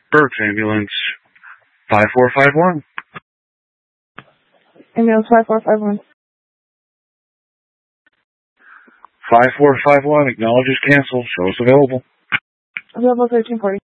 Burke Ambulance 5451. Ambulance 5451. 5451 acknowledges cancel. Show us available. Available 1340.